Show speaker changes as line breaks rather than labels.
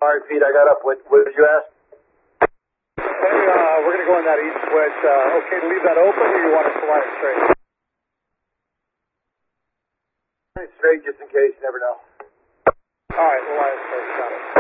All right, Pete, I got up. What did you ask?
Hey, we're going to go on that east switch. Okay to leave that open, or you want us to line it straight?
Line it straight, just in case. You never know.
All right, we'll line it straight. Got it.